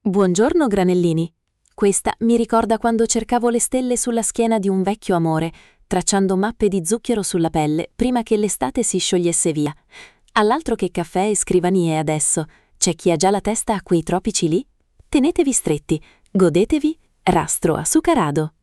Buongiorno granellini. Questa mi ricorda quando cercavo le stelle sulla schiena di un vecchio amore, tracciando mappe di zucchero sulla pelle prima che l'estate si sciogliesse via. All'altro che caffè e scrivanie adesso, c'è chi ha già la testa a quei tropici lì? Tenetevi stretti, godetevi Rastro Azucarado.